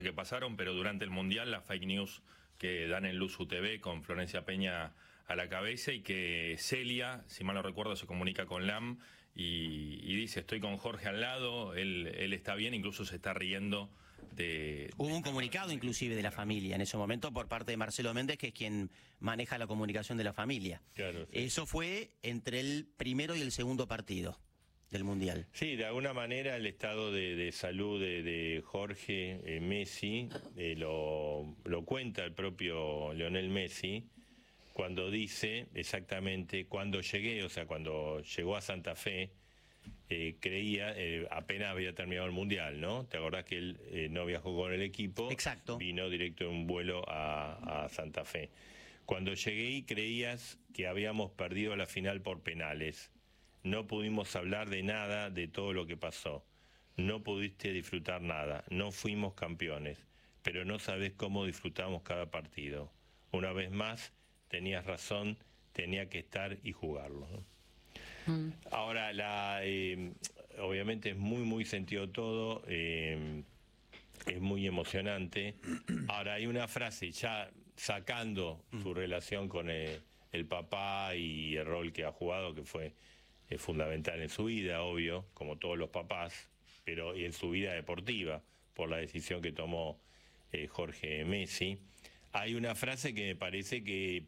que pasaron, pero durante el Mundial las fake news que dan en Luz UTV con Florencia Peña a la cabeza, y que Celia, si mal no recuerdo, se comunica con Lam y dice: estoy con Jorge al lado, él está bien, incluso se está riendo de... Hubo un comunicado inclusive de la familia en ese momento por parte de Marcelo Méndez, que es quien maneja la comunicación de la familia. Claro, sí. Eso fue entre el primero y el segundo partido del Mundial. Sí, de alguna manera el estado de salud de Jorge Messi lo cuenta el propio Lionel Messi cuando dice exactamente: cuando llegué, o sea, cuando llegó a Santa Fe, creía, apenas había terminado el Mundial, ¿no? ¿Te acordás que él no viajó con el equipo? Exacto. Vino directo en un vuelo a Santa Fe. Cuando llegué y creías que habíamos perdido la final por penales. No pudimos hablar de nada de todo lo que pasó. No pudiste disfrutar nada. No fuimos campeones. Pero no sabés cómo disfrutamos cada partido. Una vez más, tenías razón, tenía que estar y jugarlo, ¿no? Ahora, obviamente es muy sentido todo, es muy emocionante. Ahora, hay una frase, ya sacando su relación con el papá y el rol que ha jugado, que fue fundamental en su vida, obvio, como todos los papás, pero y en su vida deportiva, por la decisión que tomó Jorge Messi. Hay una frase que me parece que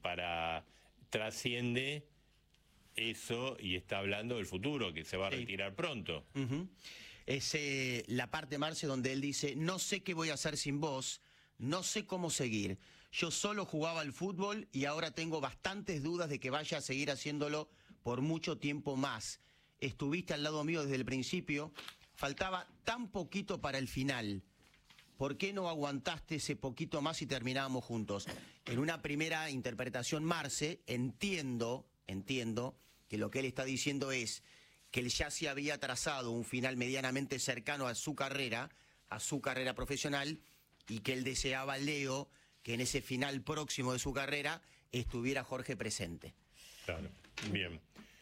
trasciende eso y está hablando del futuro, que se va a retirar pronto. Es la parte, Marce, donde él dice: no sé qué voy a hacer sin vos, no sé cómo seguir. Yo solo jugaba al fútbol y ahora tengo bastantes dudas de que vaya a seguir haciéndolo por mucho tiempo más. Estuviste al lado mío desde el principio, faltaba tan poquito para el final. ¿Por qué no aguantaste ese poquito más y terminábamos juntos? En una primera interpretación, Marce, entiendo que lo que él está diciendo es que él ya se había trazado un final medianamente cercano a su carrera profesional, y que él deseaba, Leo, que en ese final próximo de su carrera estuviera Jorge presente. Claro, bien.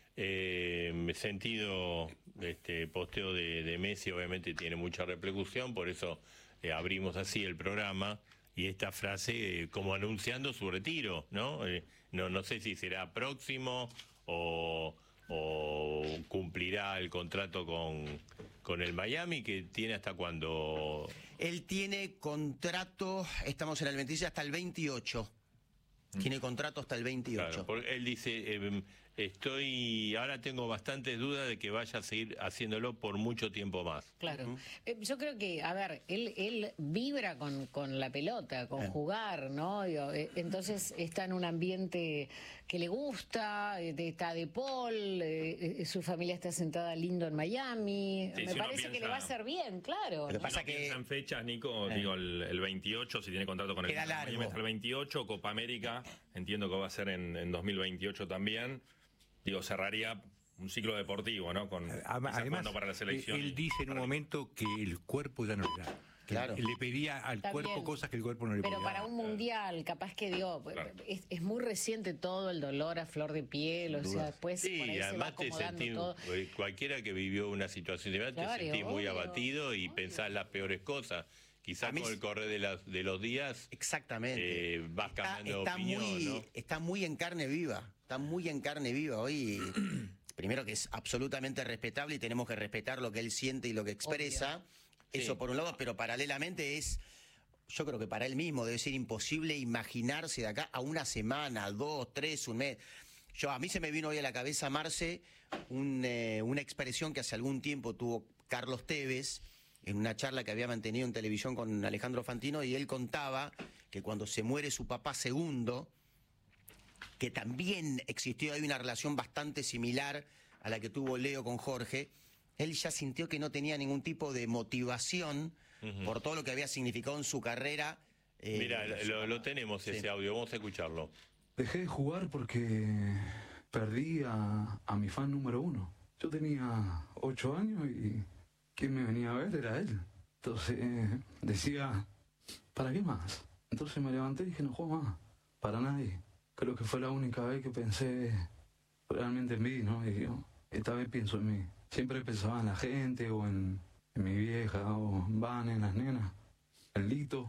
Sentido, posteo de Messi obviamente tiene mucha repercusión, por eso abrimos así el programa, y esta frase como anunciando su retiro, ¿no? No sé si será próximo o cumplirá el contrato con el Miami, que tiene hasta cuando... Él tiene contrato, estamos en el 26, hasta el 28. Tiene contrato hasta el 28. Claro, porque él dice, ahora tengo bastantes dudas de que vaya a seguir haciéndolo por mucho tiempo más. Claro. Yo creo que, a ver, él vibra con la pelota, con jugar, ¿no? Entonces está en un ambiente que le gusta, está de Paul, su familia está sentada lindo en Miami. Sí, me parece que le va a hacer bien, claro. Lo que pasa que que en fechas, Nico, digo, el 28, si tiene contrato con el queda largo. Miami hasta el 28, Copa América, entiendo que va a ser en 2028 también. Digo, cerraría un ciclo deportivo, ¿no? Además, para la selección. Él dice en un momento que el cuerpo ya no le da. Claro. Le pedía al Está cuerpo bien, cosas que el cuerpo no le podía pero para dar. un mundial, capaz que Claro. es muy reciente todo, el dolor a flor de piel, o sea, después Sí, por ahí y se va además te acomodando sentís, todo. cualquiera que vivió una situación similar, Claro, te sentís muy obvio, abatido y obvio. pensás las peores cosas. Quizás A mí con el correr de los días exactamente. vas cambiando de opinión, ¿no? Está muy en carne viva, hoy. Primero, que es absolutamente respetable y tenemos que respetar lo que él siente y lo que expresa. Eso Sí. por un lado, pero paralelamente yo creo que para él mismo debe ser imposible imaginarse de acá a una semana, 2, 3, un mes. A mí se me vino hoy a la cabeza, Marce, una expresión que hace algún tiempo tuvo Carlos Tevez en una charla que había mantenido en televisión con Alejandro Fantino, y él contaba que cuando se muere su papá segundo, que también existió ahí una relación bastante similar a la que tuvo Leo con Jorge, él ya sintió que no tenía ningún tipo de motivación por todo lo que había significado en su carrera. Mira, lo tenemos ese audio, vamos a escucharlo. Dejé de jugar porque perdí a mi fan número 1. Yo tenía 8 años y quien me venía a ver era él. Entonces decía, ¿para qué más? Entonces me levanté y dije, no juego más, para nadie. Creo que fue la única vez que pensé realmente en mí, ¿no? Y yo, esta vez pienso en mí. Siempre pensaba en la gente o en mi vieja o en Van, en las nenas. el Lito,